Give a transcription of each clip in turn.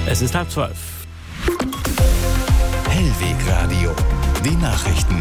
Es ist 11:30. Hellwegradio, die Nachrichten.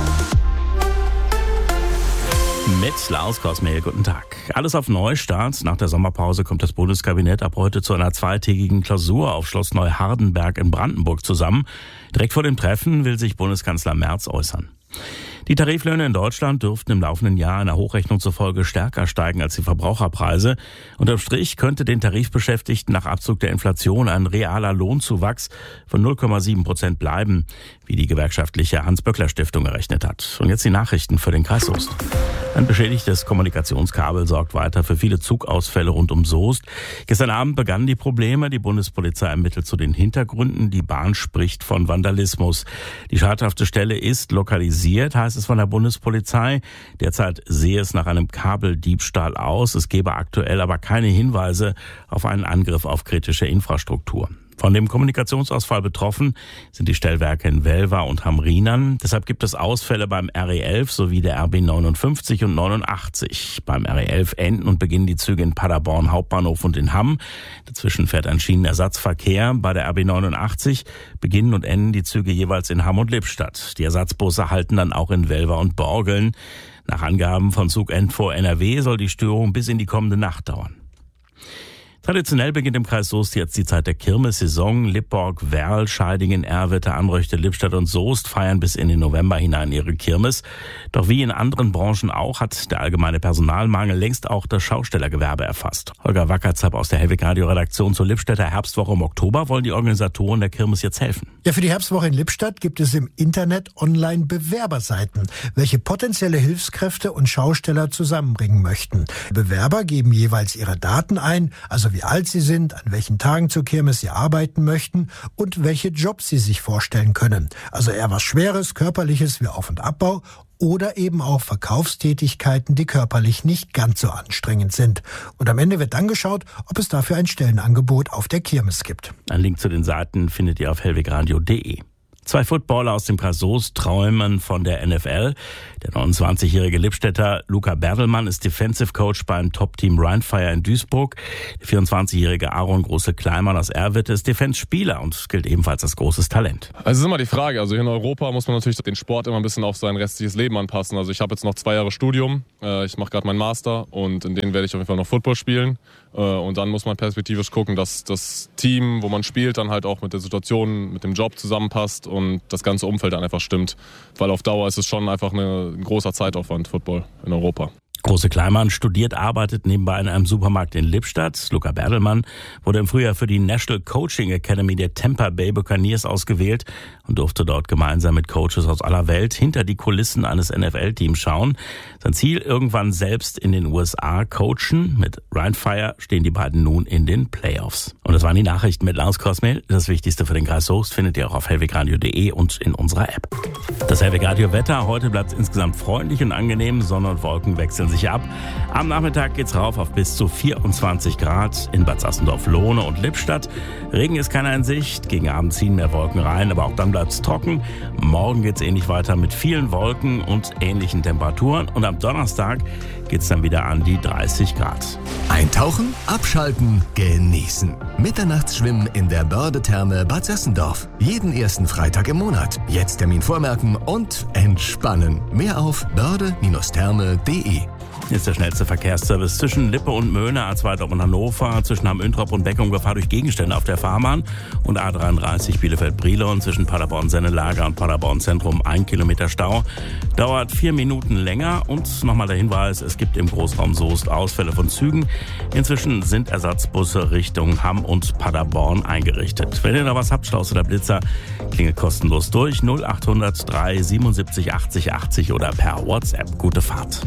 Mit Lars Kosmehl, guten Tag. Alles auf Neustart. Nach der Sommerpause kommt das Bundeskabinett ab heute zu einer zweitägigen Klausur auf Schloss Neuhardenberg in Brandenburg zusammen. Direkt vor dem Treffen will sich Bundeskanzler Merz äußern. Die Tariflöhne in Deutschland dürften im laufenden Jahr einer Hochrechnung zufolge stärker steigen als die Verbraucherpreise. Unterm Strich könnte den Tarifbeschäftigten nach Abzug der Inflation ein realer Lohnzuwachs von 0,7% bleiben, wie die gewerkschaftliche Hans-Böckler-Stiftung errechnet hat. Und jetzt die Nachrichten für den Kreis Soest. Ein beschädigtes Kommunikationskabel sorgt weiter für viele Zugausfälle rund um Soest. Gestern Abend begannen die Probleme. Die Bundespolizei ermittelt zu den Hintergründen. Die Bahn spricht von Vandalismus. Die schadhafte Stelle ist lokalisiert, heißt es von der Bundespolizei. Derzeit sehe es nach einem Kabeldiebstahl aus. Es gebe aktuell aber keine Hinweise auf einen Angriff auf kritische Infrastruktur. Von dem Kommunikationsausfall betroffen sind die Stellwerke in Welver und Hamrinern. Deshalb gibt es Ausfälle beim RE11 sowie der RB 59 und 89. Beim RE11 enden und beginnen die Züge in Paderborn Hauptbahnhof und in Hamm. Dazwischen fährt ein Schienenersatzverkehr. Bei der RB 89 beginnen und enden die Züge jeweils in Hamm und Lippstadt. Die Ersatzbusse halten dann auch in Welver und Borgeln. Nach Angaben von Zuginfo NRW soll die Störung bis in die kommende Nacht dauern. Traditionell beginnt im Kreis Soest jetzt die Zeit der Kirmessaison. Lippborg, Werl, Scheidingen, Erwitte, Anröchte, Lippstadt und Soest feiern bis in den November hinein ihre Kirmes. Doch wie in anderen Branchen auch hat der allgemeine Personalmangel längst auch das Schaustellergewerbe erfasst. Holger Wackerzapp aus der Hellweg-Radio-Redaktion zur Lippstädter Herbstwoche im Oktober wollen die Organisatoren der Kirmes jetzt helfen. Ja, für die Herbstwoche in Lippstadt gibt es im Internet online Bewerberseiten, welche potenzielle Hilfskräfte und Schausteller zusammenbringen möchten. Bewerber geben jeweils ihre Daten ein, also wie alt sie sind, an welchen Tagen zur Kirmes sie arbeiten möchten und welche Jobs sie sich vorstellen können. Also eher was Schweres, Körperliches wie Auf- und Abbau oder eben auch Verkaufstätigkeiten, die körperlich nicht ganz so anstrengend sind. Und am Ende wird dann geschaut, ob es dafür ein Stellenangebot auf der Kirmes gibt. Ein Link zu den Seiten findet ihr auf hellwegradio.de. 2 Footballer aus dem Kreis Soest träumen von der NFL. Der 29-jährige Lippstädter Luca Bertelmann ist Defensive Coach beim Top-Team Rheinfire in Duisburg. Der 24-jährige Aaron Große-Kleimann aus Erwitte ist Defense-Spieler und gilt ebenfalls als großes Talent. Also es ist immer die Frage, also hier in Europa muss man natürlich den Sport immer ein bisschen auf sein restliches Leben anpassen. Also ich habe jetzt noch 2 Jahre Studium, ich mache gerade meinen Master und in denen werde ich auf jeden Fall noch Football spielen. Und dann muss man perspektivisch gucken, dass das Team, wo man spielt, dann halt auch mit der Situation, mit dem Job zusammenpasst und das ganze Umfeld dann einfach stimmt. Weil auf Dauer ist es schon einfach ein großer Zeitaufwand, Football in Europa. Große-Kleimann studiert, arbeitet nebenbei in einem Supermarkt in Lippstadt. Luca Bertelmann wurde im Frühjahr für die National Coaching Academy der Tampa Bay Buccaneers ausgewählt und durfte dort gemeinsam mit Coaches aus aller Welt hinter die Kulissen eines NFL-Teams schauen. Sein Ziel, irgendwann selbst in den USA coachen. Mit Rheinfire stehen die beiden nun in den Playoffs. Und das waren die Nachrichten mit Lars Kosmehl. Das Wichtigste für den Kreis Soest findet ihr auch auf hellwegradio.de und in unserer App. Das Hellweg-Radio-Wetter. Heute bleibt es insgesamt freundlich und angenehm. Sonne und Wolken wechseln sich ab. Am Nachmittag geht's rauf auf bis zu 24 Grad in Bad Sassendorf-Lohne und Lippstadt. Regen ist keiner in Sicht. Gegen Abend ziehen mehr Wolken rein, aber auch dann bleibt's trocken. Morgen geht's ähnlich weiter mit vielen Wolken und ähnlichen Temperaturen. Und am Donnerstag geht's dann wieder an die 30 Grad. Eintauchen, abschalten, genießen. Mitternachtsschwimmen in der Börde-Therme Bad Sassendorf. Jeden ersten Freitag im Monat. Jetzt Termin vormerken und entspannen. Mehr auf börde-therme.de. Hier ist der schnellste Verkehrsservice zwischen Lippe und Möhne, A2 und Hannover, zwischen Hamm-Üntrop und Beckum Gefahr durch Gegenstände auf der Fahrbahn und A33 Bielefeld-Brilon zwischen Paderborn-Sennelager und Paderborn-Zentrum 1 Kilometer Stau. Dauert 4 Minuten länger und nochmal der Hinweis, es gibt im Großraum Soest Ausfälle von Zügen. Inzwischen sind Ersatzbusse Richtung Hamm und Paderborn eingerichtet. Wenn ihr da was habt, Staus oder Blitzer, klingelt kostenlos durch 0800 3 77 80 80 oder per WhatsApp. Gute Fahrt.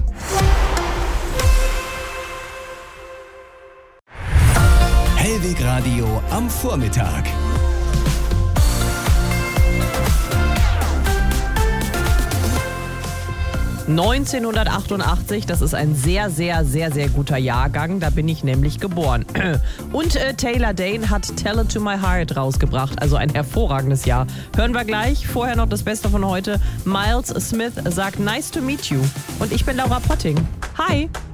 Hellwegradio am Vormittag. ...1988, das ist ein sehr, sehr, sehr, sehr guter Jahrgang. Da bin ich nämlich geboren. Und Taylor Dayne hat Tell It To My Heart rausgebracht. Also ein hervorragendes Jahr. Hören wir gleich. Vorher noch das Beste von heute. Miles Smith sagt Nice to meet you. Und ich bin Laura Potting. Hi!